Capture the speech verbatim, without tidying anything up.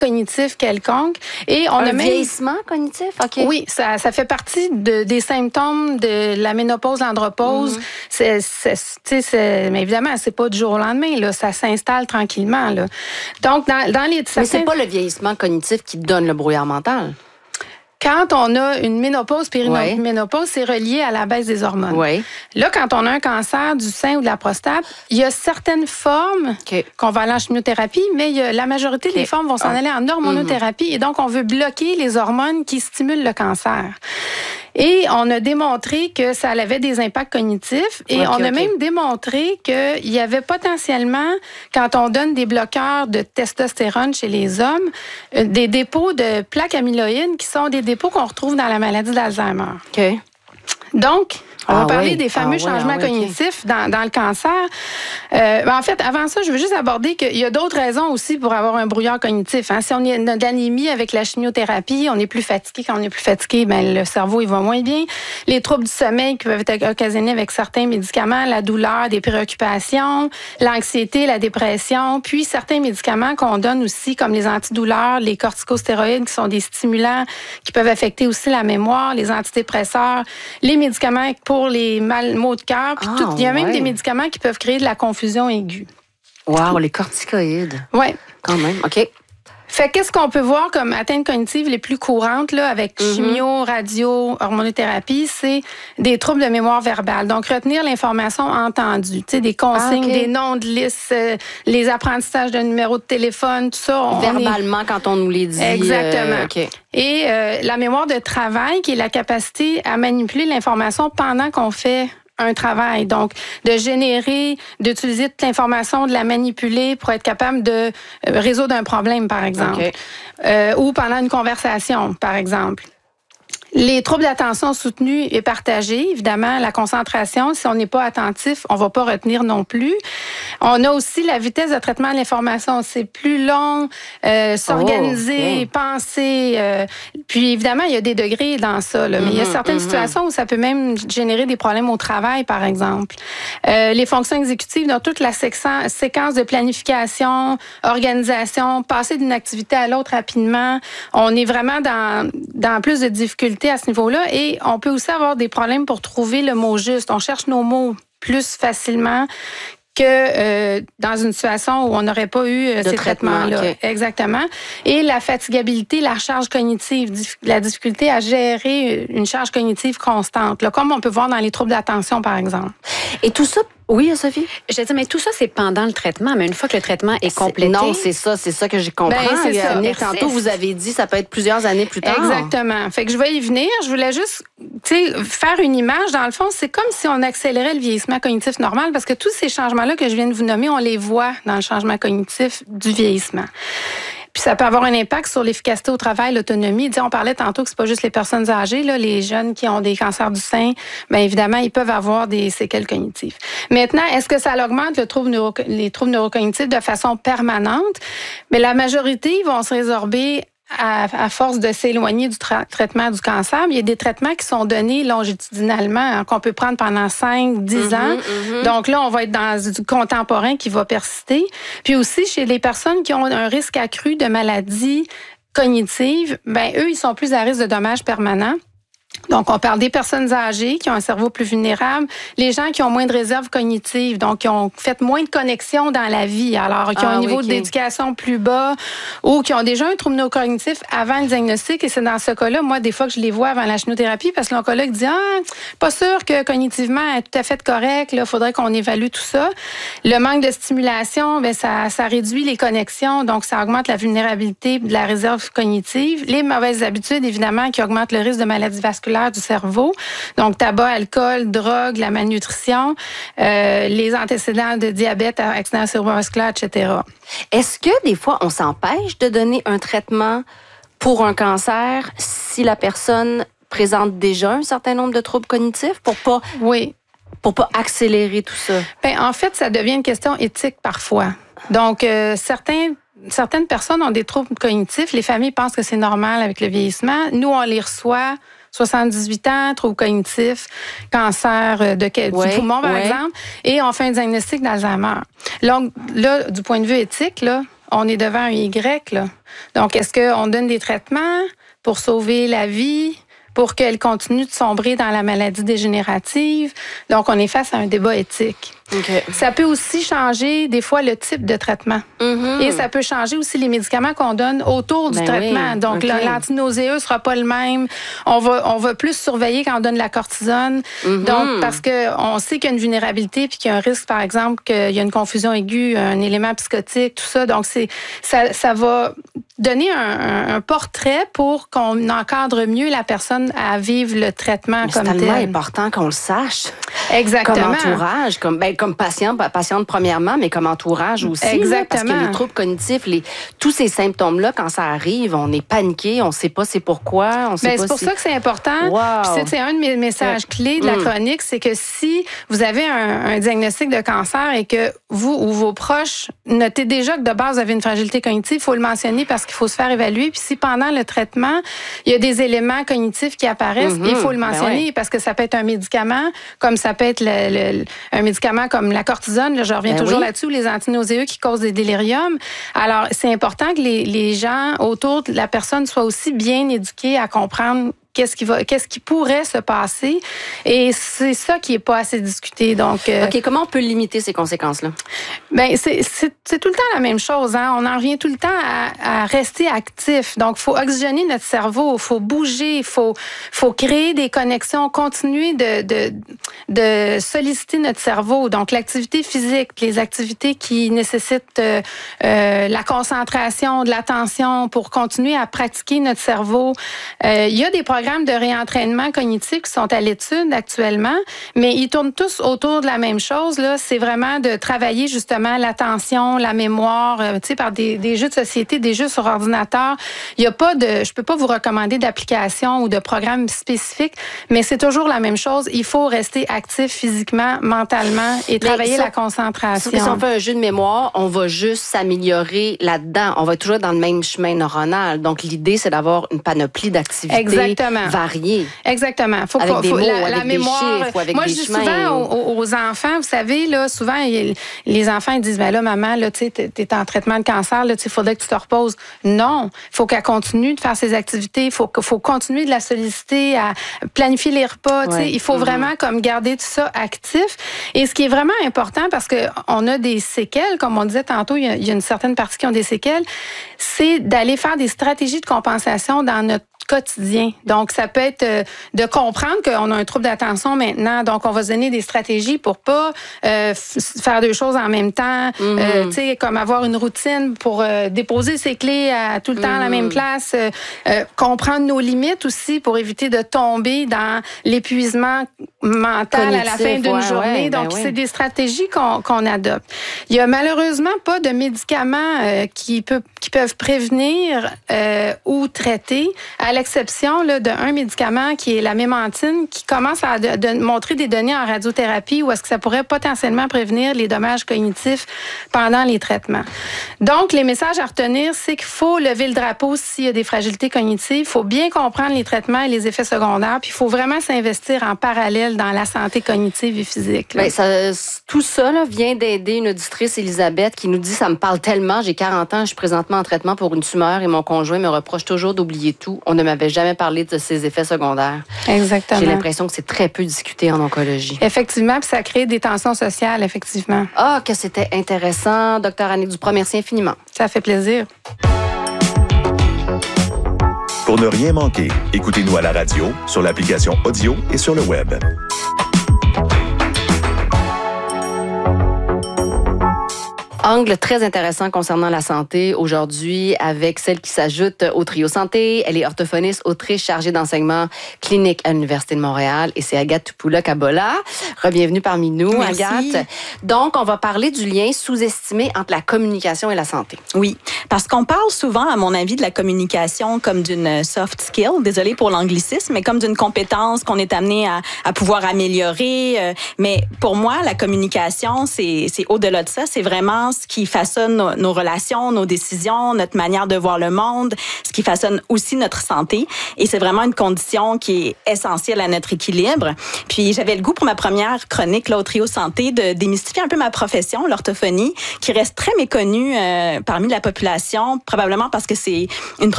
cognitif quelconque. Et on un a même vieillissement cognitif, OK. Oui, ça, ça fait partie de, des symptômes de la ménopause, l'andropause. Mm-hmm. C'est, c'est, c'est, c'est, mais évidemment, c'est pas du jour au lendemain, là. Ça s'installe tranquillement, là. Donc, dans, dans les certains... Mais c'est pas le vieillissement cognitif qui donne le brouillard mental. Quand on a une ménopause, périménopause, ouais. c'est relié à la baisse des hormones. Ouais. Là, quand on a un cancer du sein ou de la prostate, il y a certaines formes okay. qu'on va aller en chimiothérapie, mais il y a, la majorité okay. des formes vont s'en ah. aller en hormonothérapie. Mm-hmm. Et donc, on veut bloquer les hormones qui stimulent le cancer. Et on a démontré que ça avait des impacts cognitifs. Et okay, on a okay. même démontré qu'il y avait potentiellement, quand on donne des bloqueurs de testostérone chez les hommes, des dépôts de plaques amyloïdes qui sont des dépôts qu'on retrouve dans la maladie d'Alzheimer. OK. Donc, on ah va parler oui. des fameux ah changements oui, ah oui, cognitifs okay. dans, dans le cancer. Euh, ben en fait, avant ça, je veux juste aborder qu'il y a d'autres raisons aussi pour avoir un brouillard cognitif. Hein. Si on a de l'anémie avec la chimiothérapie, on est plus fatigué. Quand on est plus fatigué, ben, le cerveau il va moins bien. Les troubles du sommeil qui peuvent être occasionnés avec certains médicaments, la douleur, des préoccupations, l'anxiété, la dépression, puis certains médicaments qu'on donne aussi, comme les antidouleurs, les corticostéroïdes, qui sont des stimulants qui peuvent affecter aussi la mémoire, les antidépresseurs, les médicaments pour les mal, maux de cœur. Puis ah, tout, il y a même ouais. des médicaments qui peuvent créer de la confusion aiguë. Wow, les corticoïdes. Oui. Quand même, OK. Fait qu'est-ce qu'on peut voir comme atteintes cognitives les plus courantes là, avec mm-hmm. chimio, radio, hormonothérapie, c'est des troubles de mémoire verbale. Donc, retenir l'information entendue, tu sais, des consignes, ah, okay. des noms de listes, euh, les apprentissages de numéros de téléphone, tout ça. On Verbalement, est... quand on nous les dit. Exactement. Euh, okay. Et euh, la mémoire de travail, qui est la capacité à manipuler l'information pendant qu'on fait un travail. Donc, de générer, d'utiliser toute l'information, de la manipuler pour être capable de résoudre un problème, par exemple. Okay. Euh, ou pendant une conversation, par exemple. Les troubles d'attention soutenue et partagée, évidemment, la concentration, si on n'est pas attentif, on va pas retenir non plus. On a aussi la vitesse de traitement de l'information. C'est plus long, euh, s'organiser, oh, okay. penser. Euh, puis, évidemment, il y a des degrés dans ça. Là, mais mm-hmm, il y a certaines mm-hmm. situations où ça peut même générer des problèmes au travail, par exemple. Euh, les fonctions exécutives, dans toute la section, séquence de planification, organisation, passer d'une activité à l'autre rapidement. On est vraiment dans, dans plus de difficultés à ce niveau-là. Et on peut aussi avoir des problèmes pour trouver le mot juste. On cherche nos mots plus facilement que euh, dans une situation où on n'aurait pas eu euh, ces traitement, traitements-là. Okay. Exactement. Et la fatigabilité, la charge cognitive, la difficulté à gérer une charge cognitive constante, là, comme on peut voir dans les troubles d'attention, par exemple. Et tout ça, oui, Sophie? Je dis, mais tout ça, c'est pendant le traitement. Mais une fois que le traitement est complété... Non, c'est ça, c'est ça que j'ai compris. Ben, c'est ça. Annick, tantôt, vous avez dit ça peut être plusieurs années plus tard. Exactement. Fait que je vais y venir. Je voulais juste, tu sais, faire une image. Dans le fond, c'est comme si on accélérait le vieillissement cognitif normal parce que tous ces changements-là que je viens de vous nommer, on les voit dans le changement cognitif du vieillissement. Puis ça peut avoir un impact sur l'efficacité au travail, l'autonomie. On parlait tantôt que c'est pas juste les personnes âgées, là, les jeunes qui ont des cancers du sein, bien évidemment, ils peuvent avoir des séquelles cognitives. Maintenant, est-ce que ça augmente le trouble neuro, les troubles neurocognitifs de façon permanente? Mais la majorité vont se résorber à, à force de s'éloigner du tra- traitement du cancer. Il y a des traitements qui sont donnés longitudinalement, hein, qu'on peut prendre pendant cinq, dix mm-hmm, ans. Mm-hmm. Donc là, on va être dans du contemporain qui va persister. Puis aussi, chez les personnes qui ont un risque accru de maladies cognitives, ben eux, ils sont plus à risque de dommages permanents. Donc, on parle des personnes âgées qui ont un cerveau plus vulnérable, les gens qui ont moins de réserves cognitives, donc qui ont fait moins de connexions dans la vie, alors qui ont ah, un niveau oui, okay. d'éducation plus bas ou qui ont déjà un trouble neurocognitif avant le diagnostic. Et c'est dans ce cas-là, moi, des fois que je les vois avant la chimiothérapie, parce que l'oncologue dit « Ah, pas sûr que cognitivement, elle est tout à fait correct, il faudrait qu'on évalue tout ça. » Le manque de stimulation, bien, ça, ça réduit les connexions, donc ça augmente la vulnérabilité de la réserve cognitive. Les mauvaises habitudes, évidemment, qui augmentent le risque de maladies vasculaires du cerveau. Donc, tabac, alcool, drogue, la malnutrition, euh, les antécédents de diabète, accident cérébrovasculaire, et cetera. Est-ce que des fois, on s'empêche de donner un traitement pour un cancer si la personne présente déjà un certain nombre de troubles cognitifs pour pas... Oui. Pour pas accélérer tout ça? Bien, en fait, ça devient une question éthique parfois. Donc, euh, certains certaines personnes ont des troubles cognitifs. Les familles pensent que c'est normal avec le vieillissement. Nous, on les reçoit... soixante-dix-huit ans, troubles cognitifs, cancer de, ouais, du poumon, par ouais. exemple, et on fait un diagnostic d'Alzheimer. Donc, là, du point de vue éthique, là, on est devant un Y, là. Donc, est-ce qu'on donne des traitements pour sauver la vie, pour qu'elle continue de sombrer dans la maladie dégénérative? Donc, on est face à un débat éthique. Okay. Ça peut aussi changer, des fois, le type de traitement. Mm-hmm. Et ça peut changer aussi les médicaments qu'on donne autour du ben traitement. Oui. Donc, okay. l'antinauséeux ne sera pas le même. On va, on va plus surveiller quand on donne la cortisone. Mm-hmm. Donc, parce qu'on sait qu'il y a une vulnérabilité puis qu'il y a un risque, par exemple, qu'il y a une confusion aiguë, un élément psychotique, tout ça. Donc, c'est, ça, ça va donner un, un, un portrait pour qu'on encadre mieux la personne à vivre le traitement mais comme tel. C'est tellement important qu'on le sache. Exactement. Comme entourage, comme, ben, comme patient, patiente premièrement, mais comme entourage aussi. Exactement. Là, parce que les troubles cognitifs, les, tous ces symptômes-là, quand ça arrive, on est paniqué, on ne sait pas c'est pourquoi. On sait ben, pas c'est pour si... ça que c'est important. Wow. C'est, c'est un de mes messages clés de la mm. chronique, c'est que si vous avez un, un diagnostic de cancer et que vous ou vos proches notez déjà que de base vous avez une fragilité cognitive, il faut le mentionner parce qu'il faut se faire évaluer. Puis si pendant le traitement, il y a des éléments cognitifs qui apparaissent, mm-hmm. il faut le mentionner ben ouais. parce que ça peut être un médicament, comme ça peut être le, le, un médicament comme la cortisone, là, je reviens ben toujours oui. là-dessus, ou les antinauséeux qui causent des déliriums. Alors, c'est important que les, les gens autour de la personne soient aussi bien éduqués à comprendre qu'est-ce qui va, qu'est-ce qui pourrait se passer. Et c'est ça qui est pas assez discuté. Donc, euh, OK, comment on peut limiter ces conséquences-là? Ben, c'est, c'est, c'est tout le temps la même chose, hein. On en revient tout le temps à, à rester actif. Donc, faut oxygéner notre cerveau, faut bouger, faut, faut créer des connexions, continuer de, de, de solliciter notre cerveau. Donc, l'activité physique, les activités qui nécessitent euh, euh, la concentration, de l'attention pour continuer à pratiquer notre cerveau. Euh, il y a des programmes de réentraînement cognitif qui sont à l'étude actuellement, mais ils tournent tous autour de la même chose. Là, c'est vraiment de travailler justement l'attention, la mémoire, euh, tu sais, par des, des jeux de société, des jeux sur ordinateur. Il y a pas de, je peux pas vous recommander d'application ou de programme spécifique, mais c'est toujours la même chose. Il faut rester actif physiquement, mentalement et travailler ça, la concentration. Si on fait un jeu de mémoire, on va juste s'améliorer là-dedans. On va toujours dans le même chemin neuronal. Donc l'idée, c'est d'avoir une panoplie d'activités. Exactement. Variés. Exactement. Faut avec faut, des faut, mots, la, avec la mémoire. des chiffres, ou avec Moi, des je dis chemins. souvent aux, aux enfants, vous savez, là, souvent, les enfants ils disent, ben là, maman, là, tu sais, t'es en traitement de cancer, là, tu sais, faudrait que tu te reposes. Non. Il faut qu'elle continue de faire ses activités. Il faut, faut continuer de la solliciter, à planifier les repas. Tu sais, il faut mm-hmm. vraiment comme garder tout ça actif. Et ce qui est vraiment important, parce que on a des séquelles, comme on disait tantôt, il y a, il y a une certaine partie qui ont des séquelles, c'est d'aller faire des stratégies de compensation dans notre quotidien. Donc, ça peut être euh, de comprendre qu'on a un trouble d'attention maintenant. Donc, on va se donner des stratégies pour pas euh, f- faire deux choses en même temps. Mm-hmm. Euh, tu sais, comme avoir une routine pour euh, déposer ses clés à tout le temps mm-hmm. à la même place. Euh, euh, comprendre nos limites aussi pour éviter de tomber dans l'épuisement mental cognitif, à la fin d'une ouais, journée. Ouais, Donc, ben c'est ouais. des stratégies qu'on, qu'on adopte. Il y a malheureusement pas de médicaments euh, qui, peut, qui peuvent prévenir euh, ou traiter, à l'exception là, d'un médicament qui est la mémantine, qui commence à de, de montrer des données en radiothérapie où est-ce que ça pourrait potentiellement prévenir les dommages cognitifs pendant les traitements. Donc, les messages à retenir, c'est qu'il faut lever le drapeau s'il y a des fragilités cognitives. Il faut bien comprendre les traitements et les effets secondaires, puis il faut vraiment s'investir en parallèle dans la santé cognitive et physique. Bien, ça, tout ça là, vient d'aider une auditrice, Elisabeth, qui nous dit « Ça me parle tellement, j'ai quarante ans, je suis présentement en traitement pour une tumeur et mon conjoint me reproche toujours d'oublier tout. On ne m'avait jamais parlé de ses effets secondaires. » Exactement. J'ai l'impression que c'est très peu discuté en oncologie. Effectivement, puis ça crée des tensions sociales, effectivement. Ah, que c'était intéressant. Docteur Annick Duprat, merci infiniment. Ça fait plaisir. Pour ne rien manquer, écoutez-nous à la radio, sur l'application audio et sur le web. Angle très intéressant concernant la santé aujourd'hui avec celle qui s'ajoute au trio santé. Elle est orthophoniste, autrice chargée d'enseignement clinique à l'Université de Montréal et c'est Agathe Tupoula-Kabola. Re-bienvenue parmi nous, Merci. Agathe. Donc, on va parler du lien sous-estimé entre la communication et la santé. Oui, parce qu'on parle souvent, à mon avis, de la communication comme d'une soft skill, désolée pour l'anglicisme, mais comme d'une compétence qu'on est amené à, à pouvoir améliorer. Mais pour moi, la communication, c'est, c'est au-delà de ça. C'est vraiment ce qui façonne nos, nos relations, nos décisions, notre manière de voir le monde, ce qui façonne aussi notre santé. Et c'est vraiment une condition qui est essentielle à notre équilibre. Puis j'avais le goût pour ma première chronique là, au Trio Santé de démystifier un peu ma profession, l'orthophonie, qui reste très méconnue euh, parmi la population, probablement parce que c'est une